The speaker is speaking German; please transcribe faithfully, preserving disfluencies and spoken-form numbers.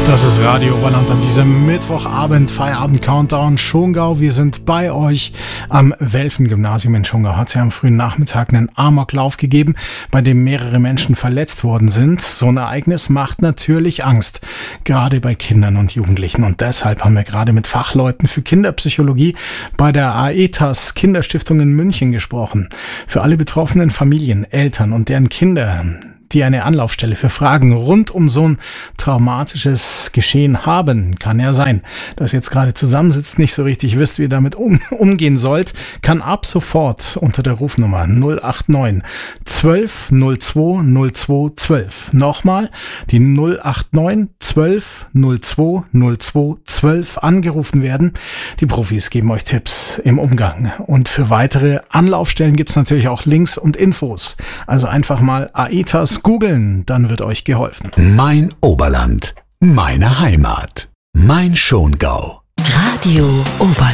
Das ist Radio Oberland an diesem Mittwochabend, Feierabend-Countdown, Schongau. Wir sind bei euch am Welfen-Gymnasium in Schongau. Hat es ja am frühen Nachmittag einen Amoklauf gegeben, bei dem mehrere Menschen verletzt worden sind. So ein Ereignis macht natürlich Angst, gerade bei Kindern und Jugendlichen. Und deshalb haben wir gerade mit Fachleuten für Kinderpsychologie bei der Aetas Kinderstiftung in München gesprochen. Für alle betroffenen Familien, Eltern und deren Kinder, die eine Anlaufstelle für Fragen rund um so ein traumatisches Geschehen haben. Kann ja sein, dass ihr jetzt gerade zusammensitzt, nicht so richtig wisst, wie ihr damit um, umgehen sollt, kann ab sofort unter der Rufnummer null acht neun zwölf null zwei null zwei zwölf. Nochmal die null acht neun zwölf null zwei null zwei zwölf angerufen werden. Die Profis geben euch Tipps im Umgang. Und für weitere Anlaufstellen gibt's natürlich auch Links und Infos. Also einfach mal Aetas googeln, dann wird euch geholfen. Mein Oberland, meine Heimat, mein Schongau. Radio Oberland.